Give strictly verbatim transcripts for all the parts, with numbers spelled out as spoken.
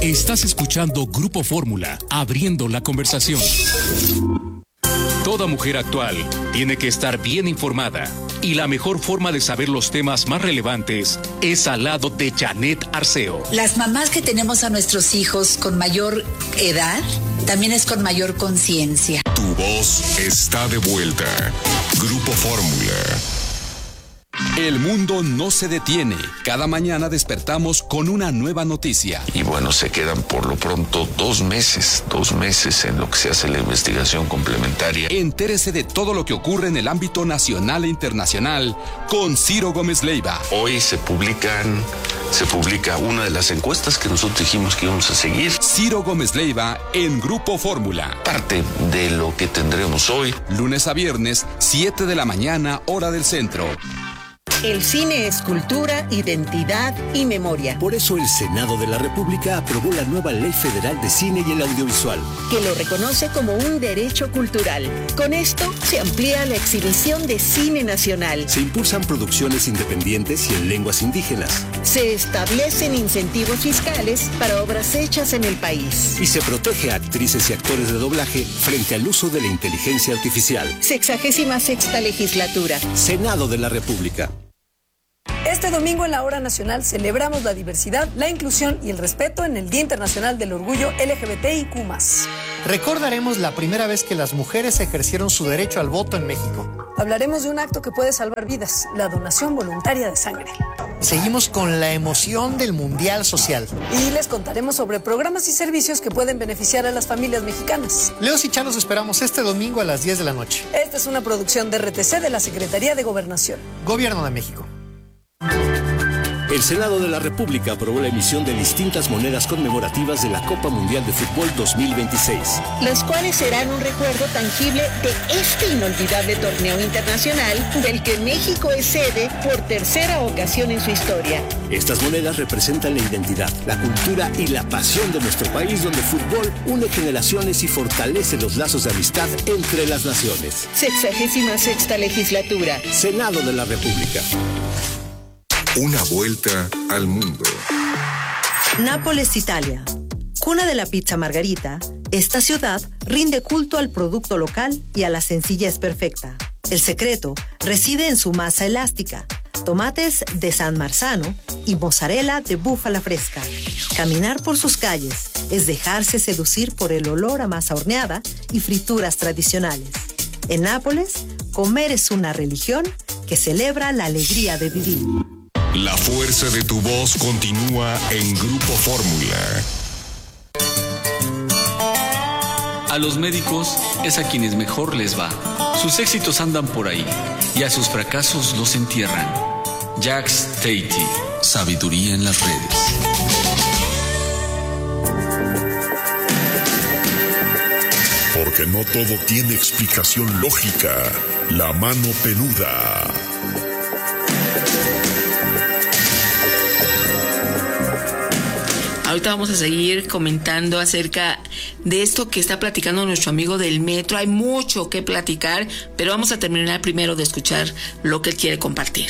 Estás escuchando Grupo Fórmula, abriendo la conversación. Toda mujer actual tiene que estar bien informada y la mejor forma de saber los temas más relevantes es al lado de Janet Arceo. Las mamás que tenemos a nuestros hijos con mayor edad, también es con mayor conciencia. Tu voz está de vuelta. Grupo Fórmula. El mundo no se detiene. Cada mañana despertamos con una nueva noticia. Y bueno, se quedan por lo pronto dos meses, dos meses en lo que se hace la investigación complementaria. Entérese de todo lo que ocurre en el ámbito nacional e internacional con Ciro Gómez Leiva. Hoy se publican, se publica una de las encuestas que nosotros dijimos que íbamos a seguir. Ciro Gómez Leiva en Grupo Fórmula. Parte de lo que tendremos hoy. Lunes a viernes, siete de la mañana, hora del centro. El cine es cultura, identidad y memoria. Por eso el Senado de la República aprobó la nueva Ley Federal de Cine y el Audiovisual, que lo reconoce como un derecho cultural. Con esto se amplía la exhibición de cine nacional. Se impulsan producciones independientes y en lenguas indígenas. Se establecen incentivos fiscales para obras hechas en el país. Y se protege a actrices y actores de doblaje frente al uso de la inteligencia artificial. Sexagésima sexta legislatura. Senado de la República. Este domingo en la Hora Nacional celebramos la diversidad, la inclusión y el respeto en el Día Internacional del Orgullo L G B T I Q más. Recordaremos la primera vez que las mujeres ejercieron su derecho al voto en México. Hablaremos de un acto que puede salvar vidas, la donación voluntaria de sangre. Seguimos con la emoción del Mundial Social. Y les contaremos sobre programas y servicios que pueden beneficiar a las familias mexicanas. Leos y Chá los esperamos este domingo a las diez de la noche. Esta es una producción de R T C de la Secretaría de Gobernación. Gobierno de México. El Senado de la República aprobó la emisión de distintas monedas conmemorativas de la Copa Mundial de Fútbol dos mil veintiséis. Las cuales serán un recuerdo tangible de este inolvidable torneo internacional del que México es sede por tercera ocasión en su historia. Estas monedas representan la identidad, la cultura y la pasión de nuestro país, donde el fútbol une generaciones y fortalece los lazos de amistad entre las naciones. Sexagésima sexta legislatura. Senado de la República. Una vuelta al mundo. Nápoles, Italia. Cuna de la pizza margarita, esta ciudad rinde culto al producto local y a la sencillez perfecta. El secreto reside en su masa elástica, tomates de San Marzano y mozzarella de búfala fresca. Caminar por sus calles es dejarse seducir por el olor a masa horneada y frituras tradicionales. En Nápoles, comer es una religión que celebra la alegría de vivir. La fuerza de tu voz continúa en Grupo Fórmula. A los médicos es a quienes mejor les va. Sus éxitos andan por ahí y a sus fracasos los entierran. Jacques Tati, sabiduría en las redes. Porque no todo tiene explicación lógica. La mano peluda. Ahorita vamos a seguir comentando acerca de esto que está platicando nuestro amigo del metro. Hay mucho que platicar, pero vamos a terminar primero de escuchar lo que él quiere compartir.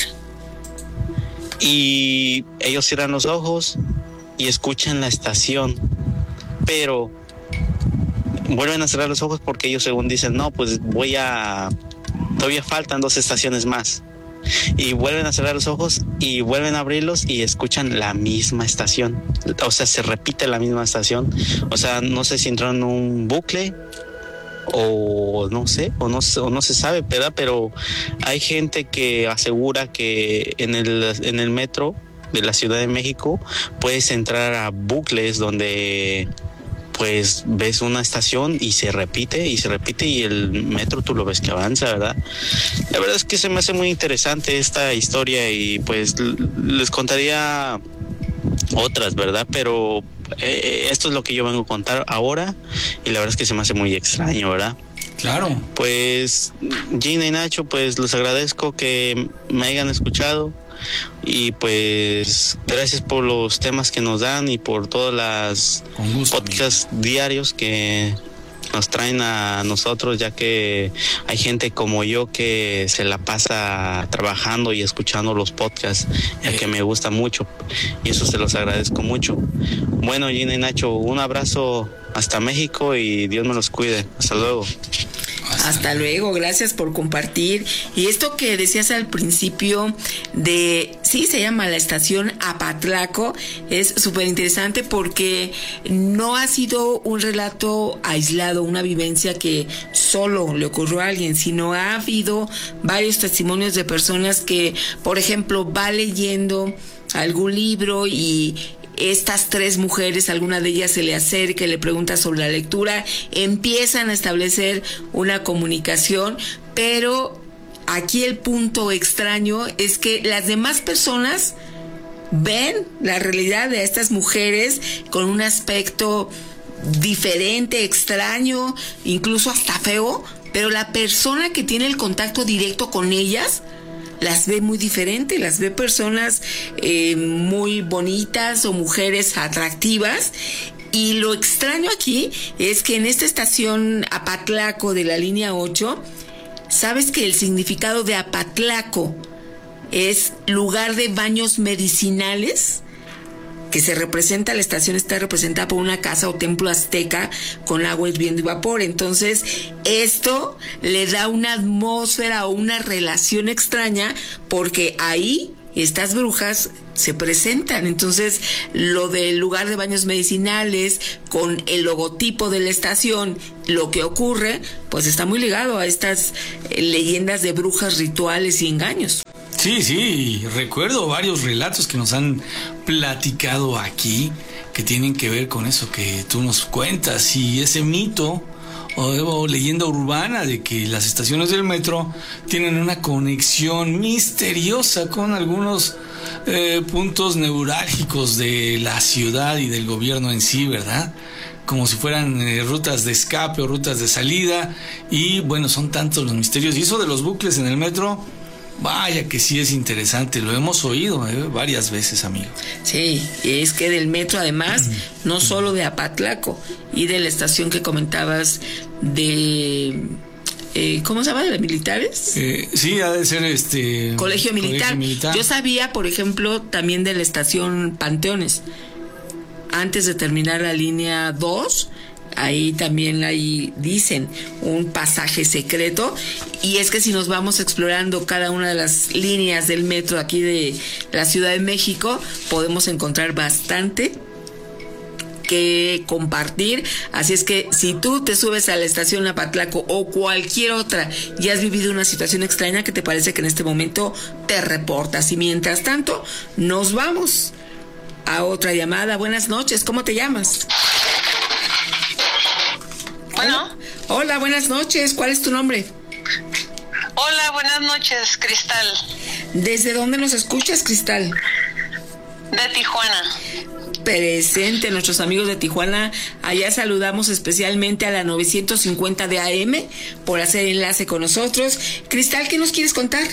Y ellos cierran los ojos y escuchan la estación, pero vuelven a cerrar los ojos porque ellos según dicen, no, pues voy a... todavía faltan dos estaciones más. Y vuelven a cerrar los ojos y vuelven a abrirlos y escuchan la misma estación. O sea, se repite la misma estación. O sea, no sé si entraron en un bucle o no sé, o no, o no se sabe, ¿verdad? Pero hay gente que asegura que en el, en el metro de la Ciudad de México puedes entrar a bucles donde pues ves una estación y se repite y se repite y el metro tú lo ves que avanza, ¿verdad? La verdad es que se me hace muy interesante esta historia y pues les contaría otras, ¿verdad? Pero eh, esto es lo que yo vengo a contar ahora y la verdad es que se me hace muy extraño, ¿verdad? Claro. Pues Gina y Nacho, pues les agradezco que me hayan escuchado. Y pues gracias por los temas que nos dan y por todas las gusto, podcasts amigo. diarios que nos traen a nosotros, ya que hay gente como yo que se la pasa trabajando y escuchando los podcasts, ya que me gusta mucho y eso se los agradezco mucho. Bueno, Gina y Nacho, un abrazo hasta México y Dios me los cuide. Hasta luego. Hasta luego, gracias por compartir. Y esto que decías al principio de, sí, se llama la estación Apatlaco, es súper interesante porque no ha sido un relato aislado, una vivencia que solo le ocurrió a alguien, sino ha habido varios testimonios de personas que, por ejemplo, va leyendo algún libro y estas tres mujeres, alguna de ellas se le acerca y le pregunta sobre la lectura, empiezan a establecer una comunicación, pero aquí el punto extraño es que las demás personas ven la realidad de estas mujeres con un aspecto diferente, extraño, incluso hasta feo, pero la persona que tiene el contacto directo con ellas las ve muy diferente, las ve personas eh, muy bonitas o mujeres atractivas. Y lo extraño aquí es que en esta estación Apatlaco de la línea ocho, ¿sabes que el significado de Apatlaco es lugar de baños medicinales? Que se representa, la estación está representada por una casa o templo azteca con agua hirviendo y vapor. Entonces, esto le da una atmósfera o una relación extraña porque ahí estas brujas se presentan. Entonces, lo del lugar de baños medicinales con el logotipo de la estación, lo que ocurre, pues está muy ligado a estas eh, leyendas de brujas, rituales y engaños. Sí, sí, recuerdo varios relatos que nos han platicado aquí que tienen que ver con eso que tú nos cuentas y ese mito o, o leyenda urbana de que las estaciones del metro tienen una conexión misteriosa con algunos eh, puntos neurálgicos de la ciudad y del gobierno en sí, ¿verdad? Como si fueran eh, rutas de escape o rutas de salida y bueno, son tantos los misterios y eso de los bucles en el metro. Vaya que sí es interesante, lo hemos oído ¿eh? varias veces, amigo. Sí, es que del metro además, no solo de Apatlaco y de la estación que comentabas de... Eh, ¿cómo se llama? ¿De militares? Eh, sí, ha de ser este... Colegio Militar. Colegio Militar. Yo sabía, por ejemplo, también de la estación Panteones. Antes de terminar la línea dos... ahí también ahí dicen un pasaje secreto y es que si nos vamos explorando cada una de las líneas del metro aquí de la Ciudad de México podemos encontrar bastante que compartir, así es que si tú te subes a la estación Apatlaco o cualquier otra y has vivido una situación extraña, ¿qué te parece que en este momento te reportas? Y mientras tanto nos vamos a otra llamada. Buenas noches, ¿cómo te llamas? Bueno. Hola, buenas noches. ¿Cuál es tu nombre? Hola, buenas noches, Cristal. ¿Desde dónde nos escuchas, Cristal? De Tijuana. Presente, nuestros amigos de Tijuana. Allá saludamos especialmente a la novecientos cincuenta de A M por hacer enlace con nosotros. Cristal, ¿qué nos quieres contar?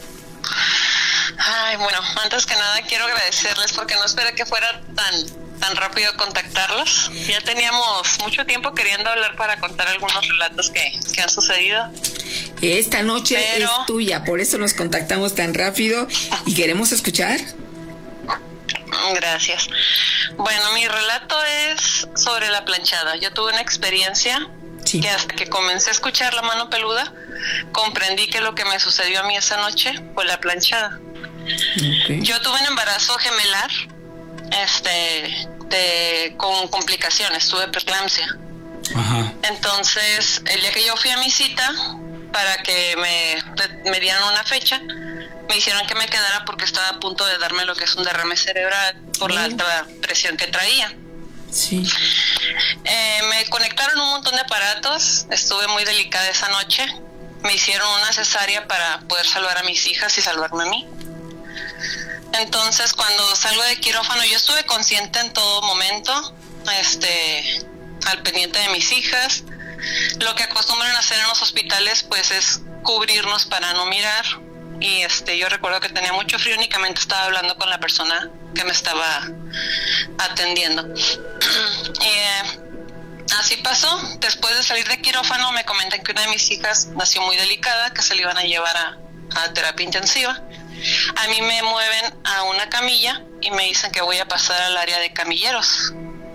Ay, bueno, antes que nada quiero agradecerles porque no esperé que fuera tan... tan rápido contactarlos. Ya teníamos mucho tiempo queriendo hablar para contar algunos relatos que, que han sucedido. Esta noche Pero... es tuya, por eso nos contactamos tan rápido y queremos escuchar. Gracias. Bueno, mi relato es sobre la planchada. Yo tuve una experiencia sí. que hasta que comencé a escuchar La Mano Peluda, comprendí que lo que me sucedió a mí esa noche fue la planchada. Okay. Yo tuve un embarazo gemelar, este, de, con complicaciones, tuve preeclampsia. Ajá. Entonces, el día que yo fui a mi cita para que me, me dieran una fecha, me hicieron que me quedara porque estaba a punto de darme lo que es un derrame cerebral por la alta presión que traía. Sí. Eh, me conectaron un montón de aparatos, estuve muy delicada esa noche, me hicieron una cesárea para poder salvar a mis hijas y salvarme a mí. Entonces, cuando salgo de quirófano, yo estuve consciente en todo momento, este, al pendiente de mis hijas. Lo que acostumbran a hacer en los hospitales, pues, es cubrirnos para no mirar. Y este, yo recuerdo que tenía mucho frío, únicamente estaba hablando con la persona que me estaba atendiendo. Y, eh, Así pasó. Después de salir de quirófano me comentan que una de mis hijas nació muy delicada, que se le iban a llevar a, a terapia intensiva. A mí me mueven a una camilla y me dicen que voy a pasar al área de camilleros.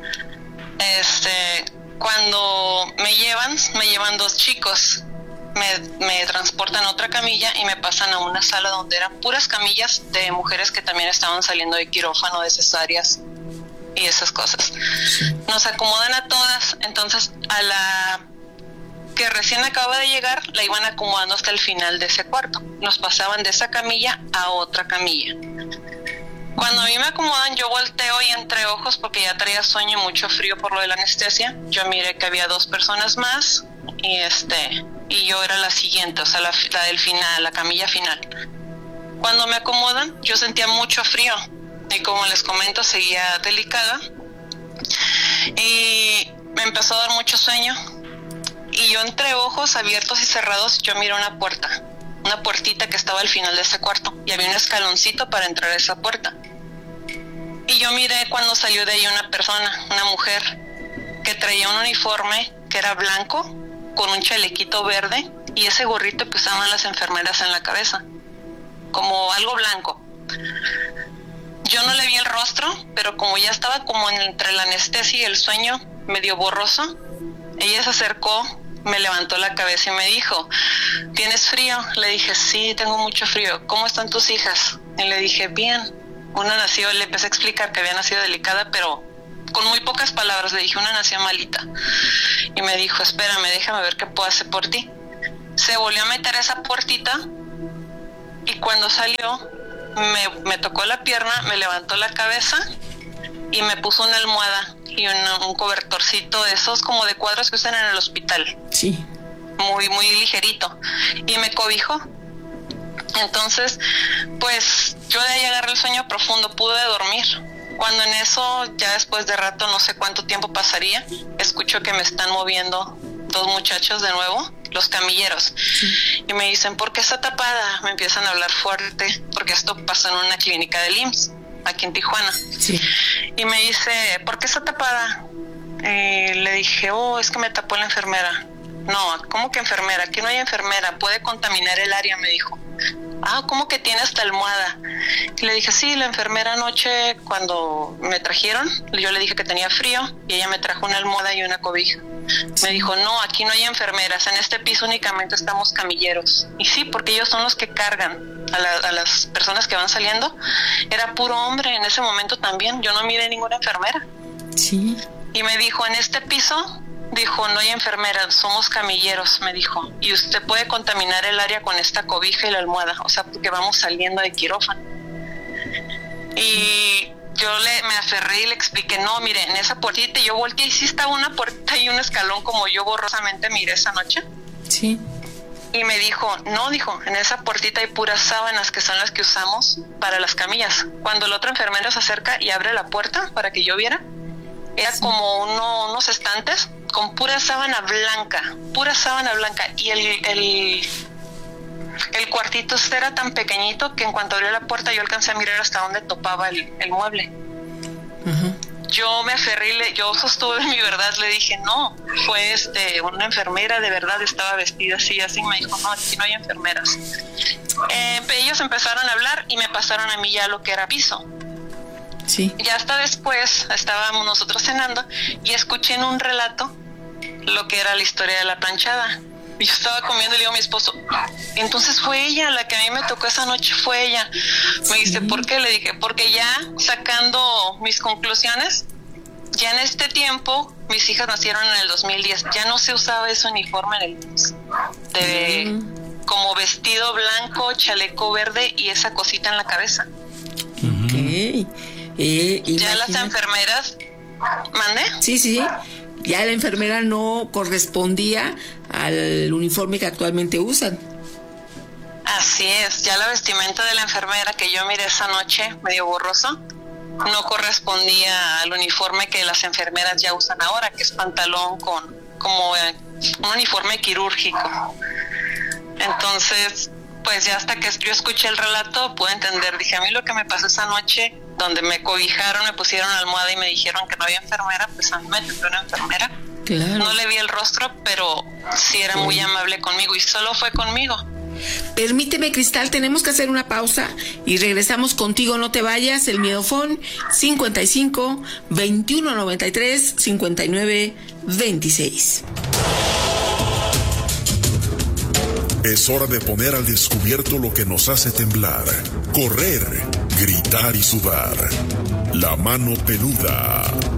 Este, cuando me llevan, me llevan dos chicos. Me, me transportan a otra camilla y me pasan a una sala donde eran puras camillas de mujeres que también estaban saliendo de quirófano, de cesáreas y esas cosas. Nos acomodan a todas, entonces a la que recién acaba de llegar la iban acomodando hasta el final de ese cuarto. Nos pasaban de esa camilla a otra camilla. Cuando a mí me acomodan, yo volteo y entre ojos, porque ya traía sueño y mucho frío por lo de la anestesia, yo miré que había dos personas más y este y yo era la siguiente, o sea, la, la del final, la camilla final. Cuando me acomodan, yo sentía mucho frío y como les comento, seguía delicada y me empezó a dar mucho sueño y yo entre ojos abiertos y cerrados, yo miré una puerta, una puertita que estaba al final de ese cuarto y había un escaloncito para entrar a esa puerta. Y yo miré cuando salió de ahí una persona, una mujer, que traía un uniforme que era blanco, con un chalequito verde y ese gorrito que usaban las enfermeras en la cabeza, como algo blanco. Yo no le vi el rostro, pero como ya estaba como entre la anestesia y el sueño, medio borroso, ella se acercó, me levantó la cabeza y me dijo, ¿tienes frío? Le dije, sí, tengo mucho frío. ¿Cómo están tus hijas? Y le dije, bien. Una nació, le empecé a explicar que había nacido delicada, pero con muy pocas palabras. Le dije, una nació malita. Y me dijo, espérame, déjame ver qué puedo hacer por ti. Se volvió a meter a esa puertita y cuando salió me, me tocó la pierna, me levantó la cabeza y me puso una almohada y un, un cobertorcito de esos como de cuadros que usan en el hospital. Sí. Muy, muy ligerito. Y me cobijó. Entonces, pues yo de ahí agarré el sueño profundo, pude dormir. Cuando en eso, ya después de rato, no sé cuánto tiempo pasaría, escucho que me están moviendo dos muchachos de nuevo, los camilleros. Sí. Y me dicen, ¿por qué está tapada? Me empiezan a hablar fuerte, porque esto pasó en una clínica del I M S S, aquí en Tijuana. Sí. Y me dice, ¿por qué está tapada? Eh, le dije, oh, es que me tapó la enfermera. No, ¿cómo que enfermera? Aquí no hay enfermera, puede contaminar el área, me dijo. Ah, ¿cómo que tiene hasta almohada? Y le dije, sí, la enfermera anoche cuando me trajeron, yo le dije que tenía frío y ella me trajo una almohada y una cobija. Sí. Me dijo, no, aquí no hay enfermeras, en este piso únicamente estamos camilleros. Y sí, porque ellos son los que cargan a, la, a las personas que van saliendo. Era puro hombre en ese momento también, yo no miré ninguna enfermera. Sí. Y me dijo, en este piso... Dijo, no hay enfermeras, somos camilleros, me dijo. Y usted puede contaminar el área con esta cobija y la almohada, o sea, porque vamos saliendo de quirófano. Y yo le me aferré y le expliqué, no, mire, en esa puertita, y yo volteé y sí estaba una puerta y un escalón como yo borrosamente miré esa noche. Sí. Y me dijo, no, dijo, en esa puertita hay puras sábanas que son las que usamos para las camillas. Cuando el otro enfermero se acerca y abre la puerta para que yo viera, era sí. como uno, unos estantes con pura sábana blanca, pura sábana blanca, y el, el, el cuartito era tan pequeñito que en cuanto abrió la puerta yo alcancé a mirar hasta donde topaba el, el mueble. Uh-huh. Yo me aferré y le, yo sostuve mi verdad, le dije, no, fue este una enfermera, de verdad estaba vestida así, así. Me dijo, no, aquí no hay enfermeras. Eh, ellos empezaron a hablar y me pasaron a mí ya lo que era piso. Sí. Ya hasta después estábamos nosotros cenando y escuché en un relato lo que era la historia de la planchada. Y yo estaba comiendo y le digo a mi esposo, entonces fue ella la que a mí me tocó esa noche, fue ella. Me sí. dice, ¿por qué? Le dije, porque ya sacando mis conclusiones, ya en este tiempo mis hijas nacieron en el dos mil diez, ya no se usaba ese uniforme en el I M S S, de mm. como vestido blanco, chaleco verde y esa cosita en la cabeza. Ok. Eh, ya las enfermeras, ¿mande? Sí, sí, ya la enfermera no correspondía al uniforme que actualmente usan. Así es, ya la vestimenta de la enfermera que yo miré esa noche, medio borroso, no correspondía al uniforme que las enfermeras ya usan ahora, que es pantalón con como eh, un uniforme quirúrgico. Entonces, pues ya hasta que yo escuché el relato pude entender, dije, a mí lo que me pasó esa noche, donde me cobijaron, me pusieron almohada y me dijeron que no había enfermera, pues a mí me tocó una enfermera. Claro. No le vi el rostro, pero sí era muy amable conmigo y solo fue conmigo. Permíteme, Cristal, tenemos que hacer una pausa y regresamos contigo, no te vayas. El Miedofón cincuenta y cinco, veintiuno noventa y tres, cincuenta y nueve, veintiséis. Es hora de poner al descubierto lo que nos hace temblar, correr, gritar y sudar. La mano peluda.